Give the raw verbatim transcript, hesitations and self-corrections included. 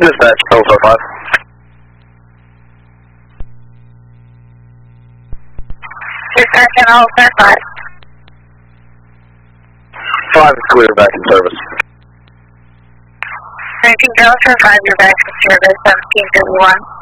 Dispatch, Delta five. Dispatch and Delta five. five is clear, back in service. nineteen Delta five, you're back in service, seventeen thirty-one.